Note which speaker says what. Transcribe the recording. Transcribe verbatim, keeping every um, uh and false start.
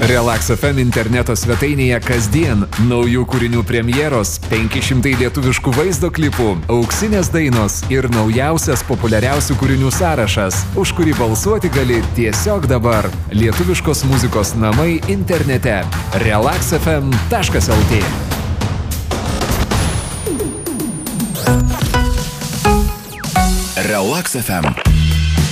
Speaker 1: Relax F M interneto svetainėje kasdien naujų kūrinių premjeros, penki šimtai lietuviškų vaizdo klipų, auksinės dainos ir naujausias populiariausių kūrinių sąrašas, už kurį balsuoti gali tiesiog dabar. Lietuviškos muzikos namai internete. relax f m taškas l t.
Speaker 2: Relax F M.